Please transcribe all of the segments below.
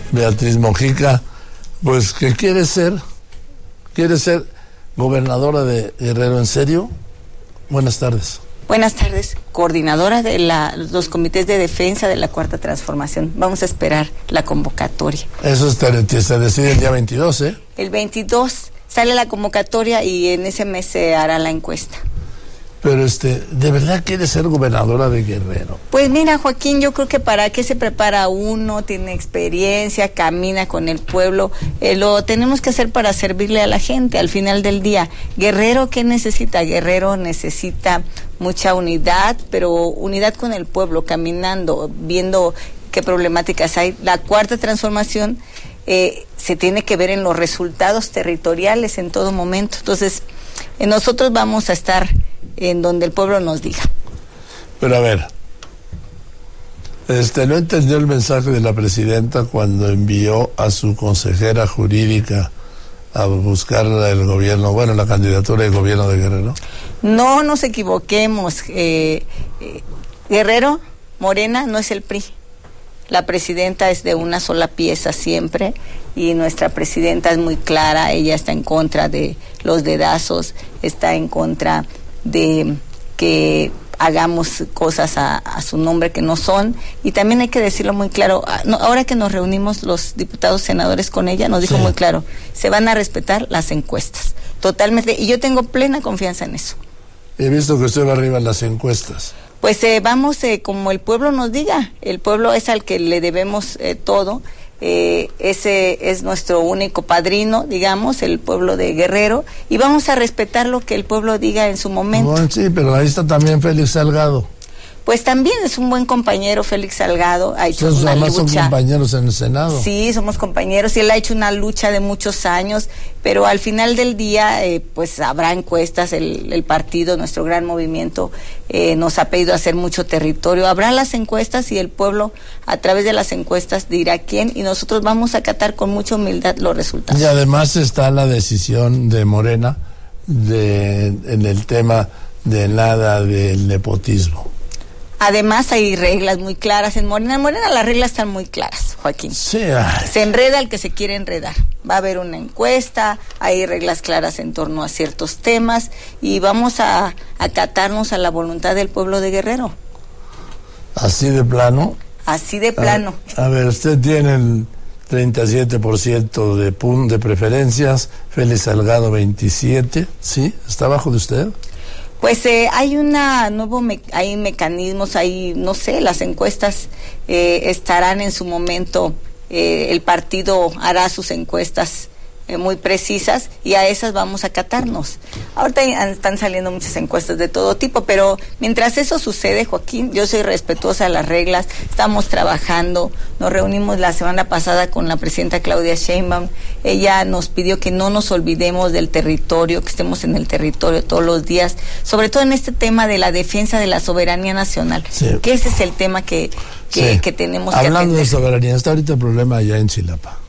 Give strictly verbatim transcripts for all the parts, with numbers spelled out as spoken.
Beatriz Mojica, pues que quiere ser, quiere ser gobernadora de Guerrero, ¿en serio? Buenas tardes. Buenas tardes, coordinadora de la, los comités de defensa de la Cuarta Transformación. Vamos a esperar la convocatoria. Eso es, se decide el día veintidós, ¿eh? El veintidós sale la convocatoria y en ese mes se hará la encuesta. Pero este, ¿de verdad quiere ser gobernadora de Guerrero? Pues mira, Joaquín, yo creo que para qué se prepara uno, tiene experiencia, camina con el pueblo, eh, lo tenemos que hacer para servirle a la gente al final del día. Guerrero, ¿qué necesita? Guerrero necesita mucha unidad, pero unidad con el pueblo, caminando, viendo qué problemáticas hay. La Cuarta Transformación eh, se tiene que ver en los resultados territoriales en todo momento. Entonces, eh, nosotros vamos a estar en donde el pueblo nos diga. Pero a ver, este, no entendió el mensaje de la presidenta cuando envió a su consejera jurídica a buscar el gobierno, bueno, la candidatura del gobierno de Guerrero. No nos equivoquemos, eh, eh, Guerrero, Morena no es el P R I. La presidenta es de una sola pieza siempre y nuestra presidenta es muy clara, ella está en contra de los dedazos, está en contra de que hagamos cosas a, a su nombre que no son, y también hay que decirlo muy claro, no, ahora que nos reunimos los diputados senadores con ella, nos dijo sí. muy claro, se van a respetar las encuestas, totalmente, y yo tengo plena confianza en eso. He visto que usted va arriba en las encuestas. Pues eh, vamos eh, como el pueblo nos diga, el pueblo es al que le debemos eh, todo. Eh, ese es nuestro único padrino, digamos, el pueblo de Guerrero, y vamos a respetar lo que el pueblo diga en su momento. Bueno, sí, pero ahí está también Félix Salgado. Pues también es un buen compañero Félix Salgado, ha hecho Entonces, una además lucha. Son compañeros en el Senado. Sí, somos compañeros y él ha hecho una lucha de muchos años, pero al final del día, eh, pues habrá encuestas, el, el partido, nuestro gran movimiento, eh, nos ha pedido hacer mucho territorio, habrá las encuestas y el pueblo a través de las encuestas dirá quién, y nosotros vamos a acatar con mucha humildad los resultados. Y además está la decisión de Morena de, en el tema de nada del nepotismo. Además hay reglas muy claras en Morena. En Morena las reglas están muy claras, Joaquín. Sí, ay. Se enreda el que se quiere enredar. Va a haber una encuesta, hay reglas claras en torno a ciertos temas y vamos a acatarnos a la voluntad del pueblo de Guerrero. ¿Así de plano? Así de plano. A, a ver, usted tiene el treinta y siete por ciento de, pun, de preferencias, Félix Salgado veintisiete, ¿sí? ¿Está abajo de usted? Pues eh, hay una nuevo me hay mecanismos, hay, no sé, las encuestas eh, estarán en su momento, eh, el partido hará sus encuestas eh, muy precisas y a esas vamos a acatarnos. Ahorita están saliendo muchas encuestas de todo tipo, pero mientras eso sucede, Joaquín, yo soy respetuosa de las reglas, estamos trabajando, nos reunimos la semana pasada con la presidenta Claudia Sheinbaum, ella nos pidió que no nos olvidemos del territorio, que estemos en el territorio todos los días, sobre todo en este tema de la defensa de la soberanía nacional, sí. que ese es el tema que, que, sí. que tenemos que atender. Hablando de soberanía, está ahorita el problema allá en Chilapa.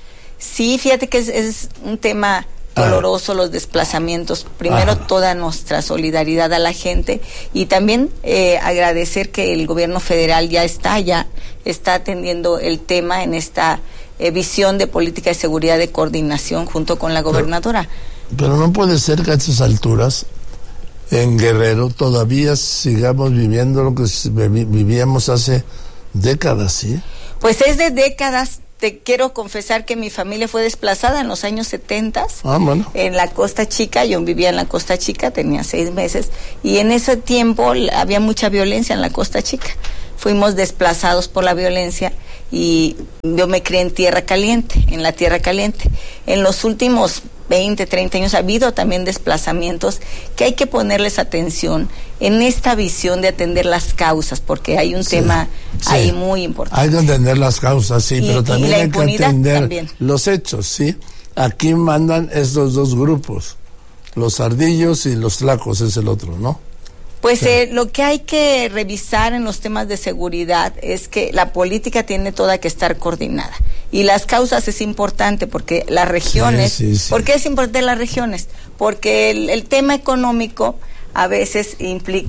Sí, fíjate que es, es un tema doloroso, los desplazamientos. Primero, Ajá. toda nuestra solidaridad a la gente y también eh, agradecer que el gobierno federal ya está, ya está atendiendo el tema en esta eh, visión de política de seguridad de coordinación junto con la gobernadora. Pero, pero no puede ser que a estas alturas en Guerrero todavía sigamos viviendo lo que vivíamos hace décadas, ¿sí? Pues es de décadas. Te quiero confesar que mi familia fue desplazada en los años setenta, ah, bueno. en la Costa Chica. Yo vivía en la Costa Chica, tenía seis meses, y en ese tiempo había mucha violencia en la Costa Chica. Fuimos desplazados por la violencia y yo me crié en Tierra Caliente, en la Tierra Caliente. En los últimos veinte, treinta años ha habido también desplazamientos que hay que ponerles atención en esta visión de atender las causas, porque hay un sí, tema sí. ahí muy importante. Hay que entender las causas, sí, y, pero también hay que entender también. los hechos, ¿sí? Aquí mandan estos dos grupos, los ardillos y los tlacos es el otro, ¿no? Pues sí. eh, lo que hay que revisar en los temas de seguridad es que la política tiene toda que estar coordinada. Y las causas es importante porque las regiones, sí, sí, sí. ¿por qué es importante las regiones? Porque el, el tema económico a veces implica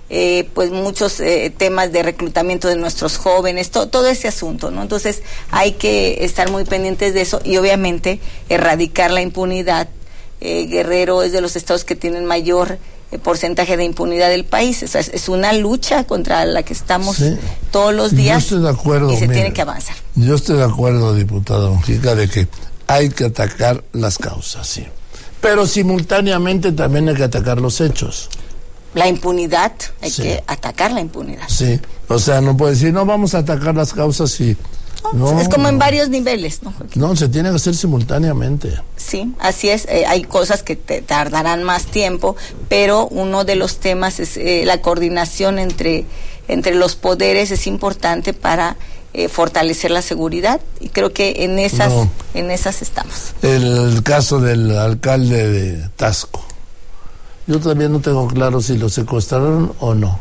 eh, pues muchos eh, temas de reclutamiento de nuestros jóvenes, to, todo ese asunto, ¿no? Entonces hay que estar muy pendientes de eso y obviamente erradicar la impunidad. Eh, Guerrero es de los estados que tienen mayor eh, porcentaje de impunidad del país. O sea, es, es una lucha contra la que estamos sí. todos los días. Yo estoy de acuerdo, y se mire, tiene que avanzar. Yo estoy de acuerdo, diputada Mujica, de que hay que atacar las causas, sí. Pero simultáneamente también hay que atacar los hechos. La impunidad, hay sí. que atacar la impunidad. Sí, o sea, no puede decir, no, vamos a atacar las causas y... No, no, es como no. en varios niveles, ¿no? No, se tiene que hacer simultáneamente. Sí, así es. Eh, hay cosas que te tardarán más tiempo, pero uno de los temas es eh, la coordinación entre, entre los poderes es importante para eh, fortalecer la seguridad y creo que en esas, no. en esas estamos. El caso del alcalde de Taxco. Yo todavía no tengo claro si lo secuestraron o no.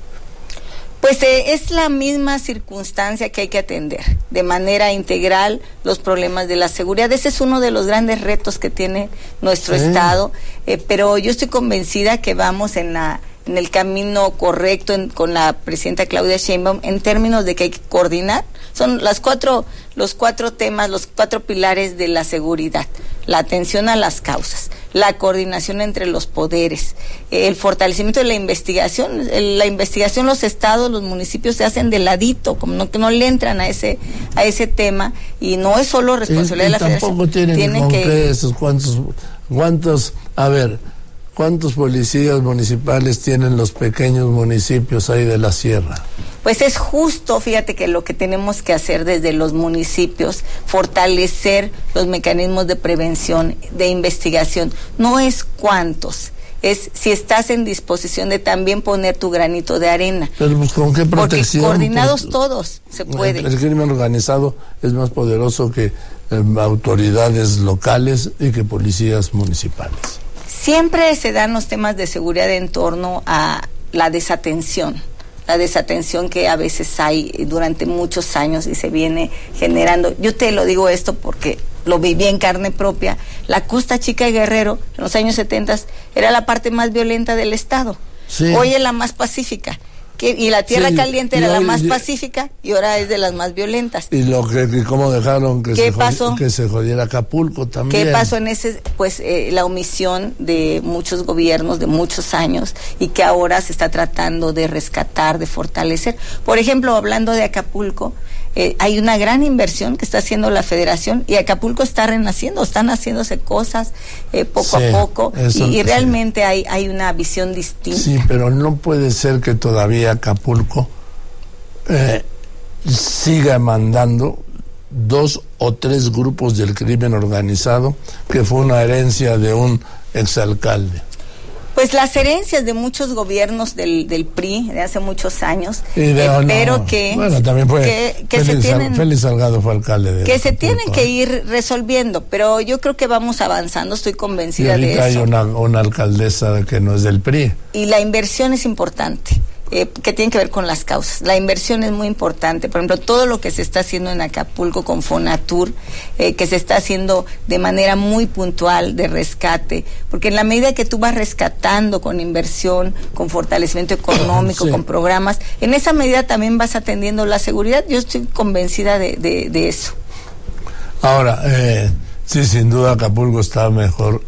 Pues eh, es la misma circunstancia que hay que atender de manera integral los problemas de la seguridad. Ese es uno de los grandes retos que tiene nuestro sí. estado, eh, pero yo estoy convencida que vamos en la en el camino correcto en, con la presidenta Claudia Sheinbaum en términos de que hay que coordinar. Son las cuatro, los cuatro temas, los cuatro pilares de la seguridad. La atención a las causas, la coordinación entre los poderes, el fortalecimiento de la investigación. La investigación, los estados, los municipios se hacen de ladito, como no, que no le entran a ese a ese tema, y no es solo responsabilidad y, y de la tampoco federación. Tienen, tienen que esos cuántos, cuántos, a ver, ¿cuántos policías municipales tienen los pequeños municipios ahí de la sierra? Pues es justo, fíjate que lo que tenemos que hacer desde los municipios, fortalecer los mecanismos de prevención, de investigación. No es cuántos, es si estás en disposición de también poner tu granito de arena. Pero pues, ¿con qué protección? Porque coordinados Por, todos se puede. El, el crimen organizado es más poderoso que eh, autoridades locales y que policías municipales. Siempre se dan los temas de seguridad en torno a la desatención. La desatención que a veces hay durante muchos años y se viene generando. Yo te lo digo esto porque lo viví en carne propia. La Costa Chica de Guerrero, en los años setenta, era la parte más violenta del estado. Sí. Hoy es la más pacífica. Que, y la Tierra sí, Caliente era hoy, la más y, pacífica y ahora es de las más violentas. Y lo que, y cómo dejaron que se, jodi, que se jodiera Acapulco también. ¿Qué pasó en ese? Pues eh, la omisión de muchos gobiernos de muchos años y que ahora se está tratando de rescatar, de fortalecer. Por ejemplo, hablando de Acapulco, eh, hay una gran inversión que está haciendo la Federación y Acapulco está renaciendo, están haciéndose cosas eh, poco sí, a poco y, y realmente sí. hay, hay una visión distinta. Sí, pero no puede ser que todavía Acapulco eh, siga mandando dos o tres grupos del crimen organizado, que fue una herencia de un exalcalde. Pues las herencias de muchos gobiernos del, del P R I de hace muchos años, de, eh, no, pero que bueno, también fue que, que Félix, se tienen Félix Salgado fue alcalde de que Acapulco, se tienen ¿eh? que ir resolviendo, pero yo creo que vamos avanzando, estoy convencida y de eso. hay una, una alcaldesa que no es del P R I. Y la inversión es importante. Eh, que tiene que ver con las causas. La inversión es muy importante. Por ejemplo, todo lo que se está haciendo en Acapulco con Fonatur, eh, que se está haciendo de manera muy puntual de rescate, porque en la medida que tú vas rescatando con inversión, con fortalecimiento económico, sí. con programas, en esa medida también vas atendiendo la seguridad. Yo estoy convencida de, de, de eso. Ahora, eh, sí, sin duda Acapulco está mejor.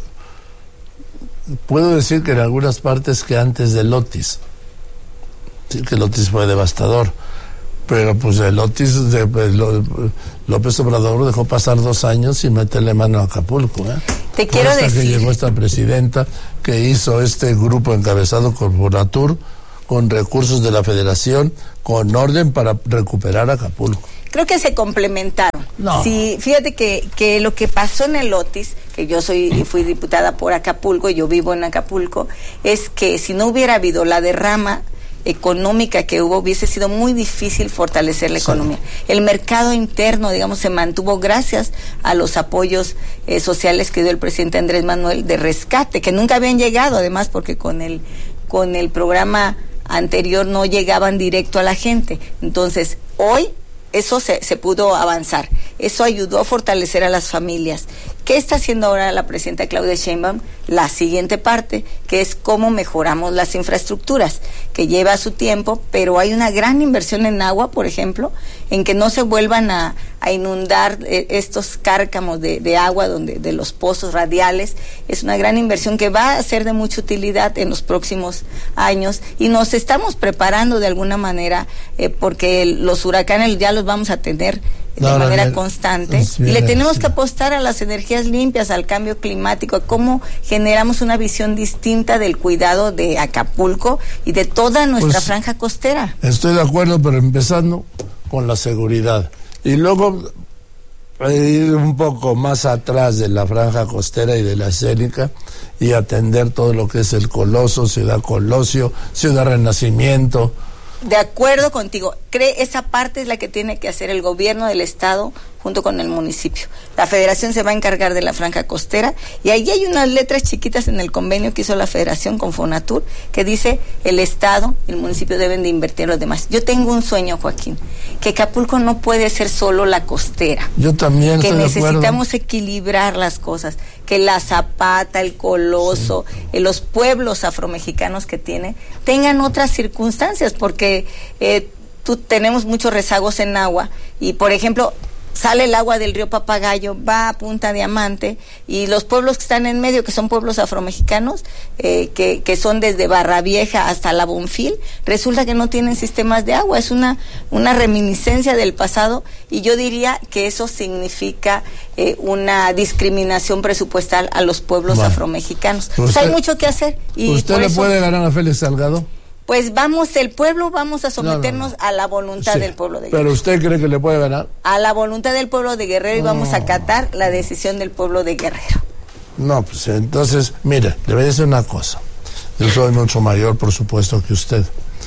Puedo decir que en algunas partes que antes del Otis. Sí, que el Otis fue devastador, pero pues el Otis de, pues, lo, López Obrador dejó pasar dos años sin meterle mano a Acapulco, ¿eh? Te quiero hasta decir que llegó esta presidenta que hizo este grupo encabezado por Fonatur con recursos de la Federación, con orden para recuperar Acapulco. Creo que se complementaron. No. Sí, fíjate que, que lo que pasó en el Otis, que yo soy fui diputada por Acapulco y yo vivo en Acapulco, es que si no hubiera habido la derrama económica que hubo, hubiese sido muy difícil fortalecer la sí. economía. El mercado interno, digamos, se mantuvo gracias a los apoyos eh, sociales que dio el presidente Andrés Manuel de rescate, que nunca habían llegado, además, porque con el con el programa anterior no llegaban directo a la gente. Entonces, hoy eso se, se pudo avanzar. Eso ayudó a fortalecer a las familias ¿Qué está haciendo ahora la presidenta Claudia Sheinbaum? La siguiente parte, que es cómo mejoramos las infraestructuras, que lleva su tiempo, pero hay una gran inversión en agua, por ejemplo, en que no se vuelvan a, a inundar eh, estos cárcamos de, de agua donde de los pozos radiales. Es una gran inversión que va a ser de mucha utilidad en los próximos años, y nos estamos preparando de alguna manera eh, porque el, los huracanes ya los vamos a tener de no, manera bien, constante, y le tenemos sí. que apostar a las energías limpias, al cambio climático, a cómo generamos una visión distinta del cuidado de Acapulco y de toda nuestra pues, franja costera. Estoy de acuerdo, pero empezando con la seguridad y luego ir un poco más atrás de la franja costera y de la escénica y atender todo lo que es el Coloso, Ciudad Colosio, Ciudad Renacimiento. De acuerdo contigo, cree esa parte es la que tiene que hacer el gobierno del estado junto con el municipio. La federación se va a encargar de la franja costera, y ahí hay unas letras chiquitas en el convenio que hizo la federación con Fonatur que dice el estado y el municipio deben de invertir en los demás. Yo tengo un sueño, Joaquín, que Acapulco no puede ser solo la costera. Yo también que estoy necesitamos equilibrar las cosas, que la Zapata, el Coloso, sí. eh, los pueblos afromexicanos que tiene tengan otras circunstancias, porque eh, tú, tenemos muchos rezagos en agua, y por ejemplo sale el agua del río Papagayo, va a Punta Diamante, y los pueblos que están en medio, que son pueblos afromexicanos, eh, que, que son desde Barra Vieja hasta La Bonfil, resulta que no tienen sistemas de agua. Es una, una reminiscencia del pasado, y yo diría que eso significa eh, una discriminación presupuestal a los pueblos bueno, afromexicanos. Usted, pues hay mucho que hacer. Y ¿Usted le eso, puede ganar a Félix Salgado? Pues vamos, el pueblo, vamos a someternos no, no, no. a la voluntad sí, del pueblo de Guerrero. ¿Pero usted cree que le puede ganar? A la voluntad del pueblo de Guerrero, y no. vamos a acatar la decisión del pueblo de Guerrero. No, pues entonces, mire, le voy a decir una cosa. Yo soy mucho mayor, por supuesto, que usted.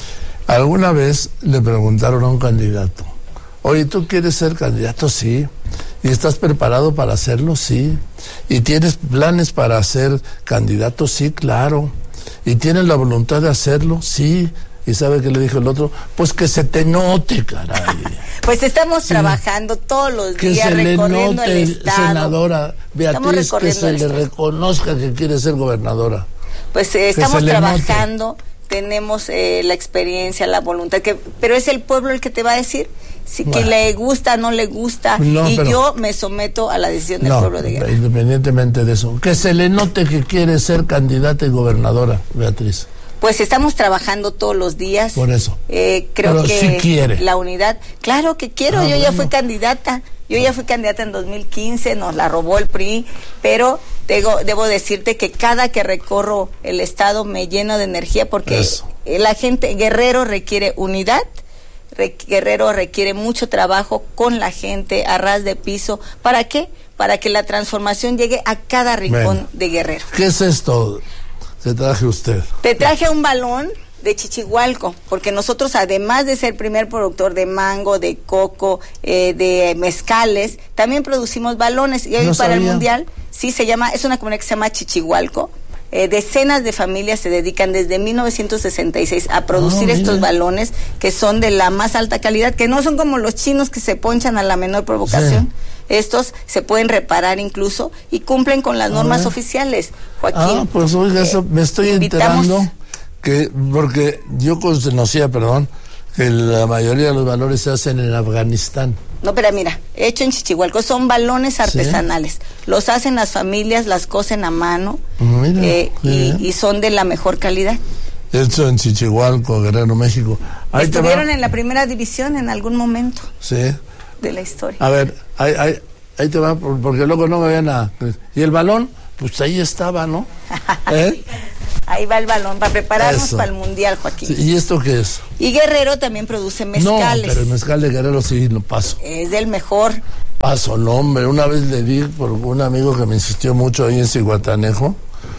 Alguna vez le preguntaron a un candidato, oye, ¿tú quieres ser candidato? Sí. ¿Y estás preparado para hacerlo? Sí. ¿Y tienes planes para ser candidato? Sí, claro. ¿Y tienes la voluntad de hacerlo? Sí. ¿Y sabe qué le dijo el otro? Pues que se te note, caray. Pues estamos sí. trabajando todos los que días se recorriendo le note, el estado. Senadora Beatriz, que se le reconozca que quiere ser gobernadora. Pues eh, estamos trabajando, tenemos eh, la experiencia, la voluntad, que pero es el pueblo el que te va a decir si bueno. que le gusta, no le gusta, no, y pero, yo me someto a la decisión del no, pueblo de Guerrero. Independientemente de eso, que se le note que quiere ser candidata y gobernadora, Beatriz. Pues estamos trabajando todos los días. Por eso. Eh, creo pero que sí quiere. La unidad, claro que quiero, ah, yo bueno. ya fui candidata, yo ya fui candidata en dos mil quince, nos la robó el P R I, pero debo, debo decirte que cada que recorro el estado me lleno de energía, porque eso. La gente, Guerrero requiere unidad, re, Guerrero requiere mucho trabajo con la gente a ras de piso. ¿Para qué? Para que la transformación llegue a cada rincón bueno. de Guerrero. ¿Qué es esto? Te traje usted. Te traje un balón de Chichihualco, porque nosotros, además de ser primer productor de mango, de coco, eh, de mezcales, también producimos balones, y hoy no para sabía. El mundial, sí se llama, es una comunidad que se llama Chichihualco. Eh, decenas de familias se dedican desde mil novecientos sesenta y seis a producir oh, estos balones, que son de la más alta calidad, que no son como los chinos que se ponchan a la menor provocación. Sí. Estos se pueden reparar incluso y cumplen con las normas oficiales, Joaquín. Ah, pues oiga, eh, eso me estoy enterando, que porque yo conocía, perdón, que la mayoría de los balones se hacen en Afganistán. No, pero mira, hecho en Chichihualco, son balones artesanales. ¿Sí? Los hacen las familias, las cosen a mano, mira, eh, y, y son de la mejor calidad. Hecho en Chichihualco, Guerrero, México. Ahí estuvieron en la primera división en algún momento. Sí. De la historia. A ver, ahí, ahí, ahí te va, porque luego no me vayan a... ¿Y el balón? Pues ahí estaba, ¿no? ¿Eh? Ahí va el balón, para prepararnos Eso. Para el mundial, Joaquín. Sí, ¿y esto qué es? Y Guerrero también produce mezcales. No, pero el mezcal de Guerrero sí lo paso. Es del mejor. Paso, no, hombre. Una vez le di por un amigo que me insistió mucho ahí en Cihuatanejo.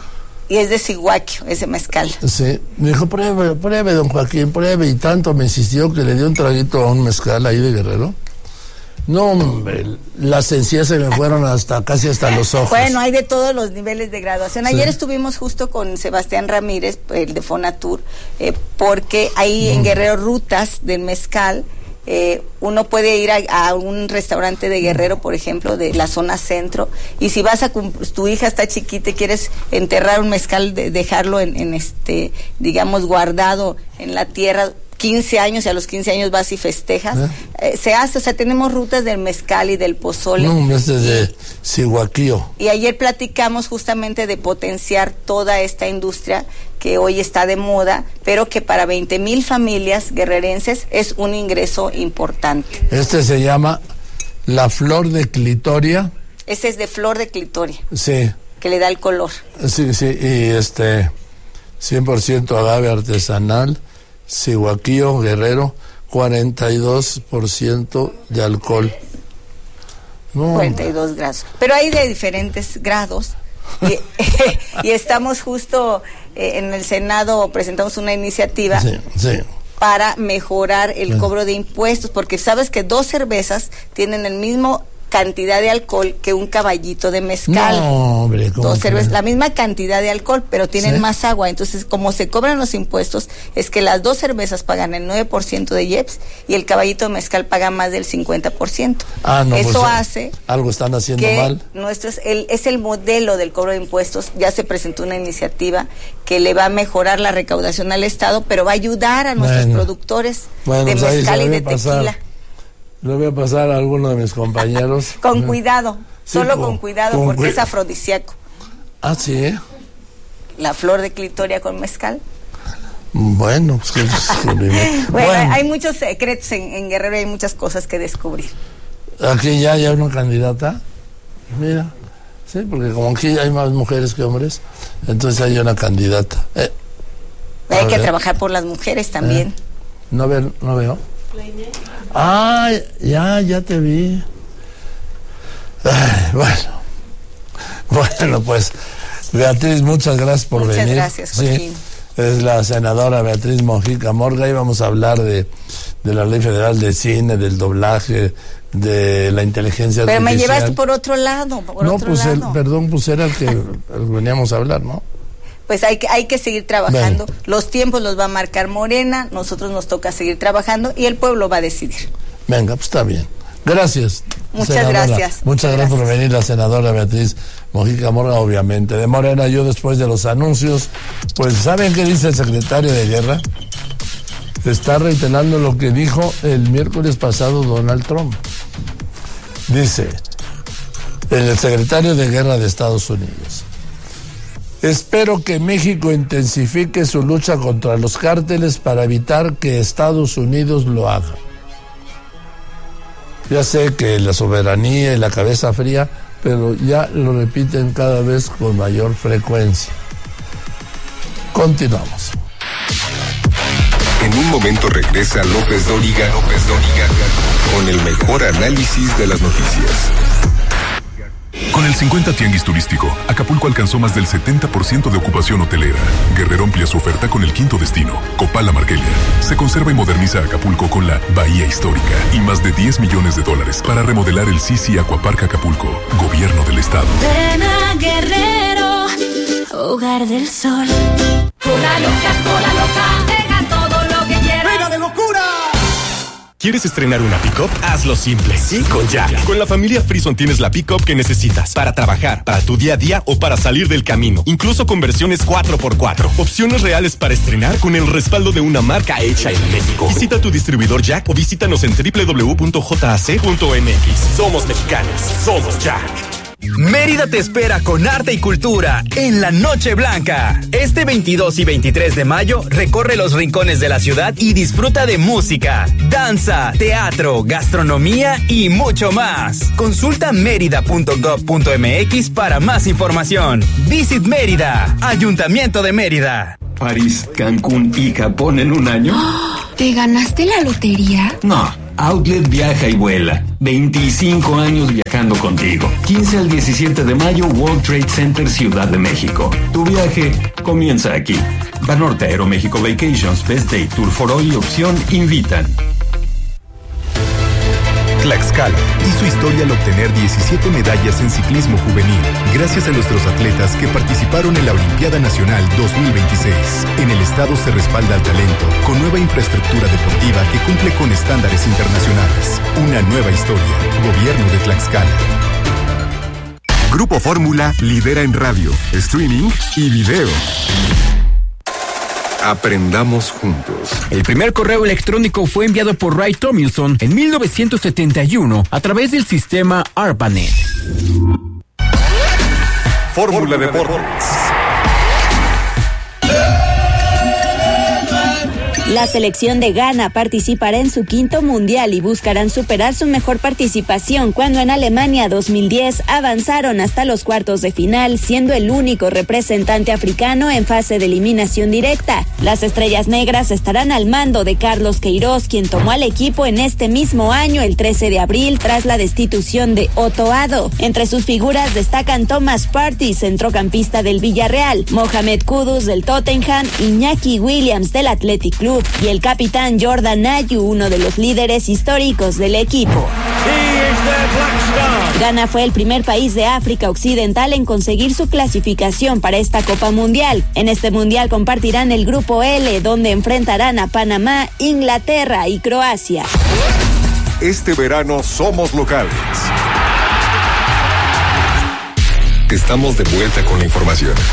Y es de Cihuaquio, ese mezcal. Sí, me dijo, pruebe, pruebe, don Joaquín, pruebe. Y tanto me insistió que le dio un traguito a un mezcal ahí de Guerrero. No, hombre, las encías se me fueron hasta casi hasta los ojos. Bueno, hay de todos los niveles de graduación. Ayer sí. estuvimos justo con Sebastián Ramírez, el de Fonatur, eh, porque hay mm. en Guerrero rutas del mezcal Eh, uno puede ir a, a un restaurante de Guerrero, por ejemplo, de la zona centro, y si vas a tu hija está chiquita y quieres enterrar un mezcal, de, dejarlo en, en este, digamos, guardado en la tierra quince años, y a los quince años vas y festejas, ¿Eh? Eh, se hace, o sea, tenemos rutas del mezcal y del pozole. No, es de Cihuaquío. Y ayer platicamos justamente de potenciar toda esta industria que hoy está de moda, pero que para veinte mil familias guerrerenses es un ingreso importante. Este se llama la flor de clitoria. Ese es de flor de clitoria. Sí. Que le da el color. Sí, sí, y este cien por ciento agave artesanal, Cihuaquío, Guerrero, cuarenta y dos por ciento de alcohol. No. cuarenta y dos grados. Pero hay de diferentes grados. Y, y estamos justo eh, en el Senado, presentamos una iniciativa sí, sí. para mejorar el sí. cobro de impuestos, porque sabes que dos cervezas tienen el mismo cantidad de alcohol que un caballito de mezcal. No, hombre, ¿cómo dos cervezas, que? La misma cantidad de alcohol, pero tienen ¿Sí? más agua. Entonces, como se cobran los impuestos, es que las dos cervezas pagan el nueve por ciento de I E P S y el caballito de mezcal paga más del cincuenta por ciento. Ah, no, Eso pues, hace algo están haciendo que mal. Nuestro es el, es el modelo del cobro de impuestos. Ya se presentó una iniciativa que le va a mejorar la recaudación al Estado, pero va a ayudar a nuestros bueno, productores bueno, de pues mezcal y de pasar. tequila. Lo voy a pasar a alguno de mis compañeros. Con cuidado, sí, solo con, con cuidado, con porque cu es afrodisíaco. Ah, sí. La flor de clitoria con mezcal. Bueno, pues que, que bueno, bueno, hay muchos secretos en, en Guerrero, hay muchas cosas que descubrir. Aquí ya hay una candidata. Mira, sí, porque como aquí hay más mujeres que hombres, entonces hay una candidata. Eh, hay que ver. trabajar por las mujeres también. Eh, no, ve, no veo. Ah, ya, ya te vi. Ay, bueno. Bueno, pues, Beatriz, muchas gracias por muchas venir. Muchas gracias, Joaquín. Sí, es la senadora Beatriz Mojica Morga y vamos a hablar de, de la Ley Federal de Cine, del doblaje, de la inteligencia Pero artificial. me llevaste por otro lado, por no, otro pues lado. El, perdón, pues era el que el veníamos a hablar, ¿no? Pues hay que, hay que seguir trabajando. Bueno. Los tiempos los va a marcar Morena, nosotros nos toca seguir trabajando y el pueblo va a decidir. Venga, pues está bien. Gracias. Muchas senadora. gracias. Muchas, Muchas gracias, gracias por venir, la senadora Beatriz Mojica Morga, obviamente. De Morena, yo después de los anuncios, pues ¿saben qué dice el secretario de Guerra? Está reiterando lo que dijo el miércoles pasado Donald Trump. Dice, el secretario de Guerra de Estados Unidos: espero que México intensifique su lucha contra los cárteles para evitar que Estados Unidos lo haga. Ya sé que la soberanía y la cabeza fría, pero ya lo repiten cada vez con mayor frecuencia. Continuamos. En un momento regresa López Dóriga, López Dóriga, con el mejor análisis de las noticias. Con el cincuenta Tianguis Turístico, Acapulco alcanzó más del setenta por ciento de ocupación hotelera. Guerrero amplía su oferta con el quinto destino, Copala Marquelia. Se conserva y moderniza Acapulco con la Bahía Histórica y más de diez millones de dólares para remodelar el Sisi Aquapark Acapulco, Gobierno del Estado. Ven a Guerrero, hogar del sol. Una loca, cola loca, pega todo lo que quieras. ¡Venga de locura! ¿Quieres estrenar una pick-up? Hazlo simple, sí con Jack. Con la familia Frison tienes la pick-up que necesitas para trabajar, para tu día a día o para salir del camino. Incluso con versiones cuatro por cuatro. Opciones reales para estrenar con el respaldo de una marca hecha en México. Visita tu distribuidor Jack o visítanos en doble u doble u doble u punto j a c punto m x. Somos mexicanos, somos Jack. Mérida te espera con arte y cultura en la Noche Blanca. Este veintidós y veintitrés de mayo recorre los rincones de la ciudad y disfruta de música, danza, teatro, gastronomía y mucho más. Consulta mérida punto gov punto m x para más información. Visit Mérida, Ayuntamiento de Mérida. París, Cancún y Japón en un año. ¿Te ganaste la lotería? No. Outlet viaja y vuela. veinticinco años viajando contigo. quince al diecisiete de mayo, World Trade Center, Ciudad de México. Tu viaje comienza aquí. Banorte Aeroméxico Vacations, Best Day Tour for All y Opción invitan. Tlaxcala hizo historia al obtener diecisiete medallas en ciclismo juvenil, gracias a nuestros atletas que participaron en la Olimpiada Nacional dos mil veintiséis. En el estado se respalda al talento con nueva infraestructura deportiva que cumple con estándares internacionales. Una nueva historia. Gobierno de Tlaxcala. Grupo Fórmula lidera en radio, streaming y video. Aprendamos juntos. El primer correo electrónico fue enviado por Ray Tomlinson en mil novecientos setenta y uno a través del sistema ARPANET. Fórmula Deportes. La selección de Ghana participará en su quinto mundial y buscarán superar su mejor participación cuando en Alemania dos mil diez avanzaron hasta los cuartos de final, siendo el único representante africano en fase de eliminación directa. Las estrellas negras estarán al mando de Carlos Queiroz, quien tomó al equipo en este mismo año, el trece de abril, tras la destitución de Otto Addo. Entre sus figuras destacan Thomas Partey, centrocampista del Villarreal, Mohamed Kudus del Tottenham, Iñaki Williams del Athletic Club y el capitán Jordan Ayew, uno de los líderes históricos del equipo. Ghana fue el primer país de África Occidental en conseguir su clasificación para esta Copa Mundial. En este Mundial compartirán el Grupo L, donde enfrentarán a Panamá, Inglaterra y Croacia. Este verano somos locales. Estamos de vuelta con la información,